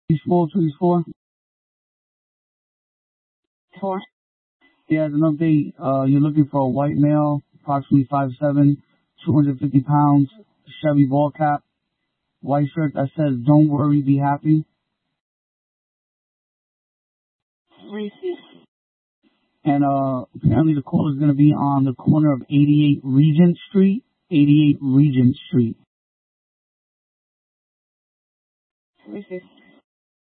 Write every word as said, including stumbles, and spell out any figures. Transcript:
four, two four. Four. Yeah, as an update, uh, you're looking for a white male, approximately five seven, two hundred fifty pounds, Chevy ball cap, white shirt that says, "Don't worry, be happy." Receive. And, uh, apparently the call is going to be on the corner of eighty-eight Regent Street, eighty-eight Regent Street. Receive.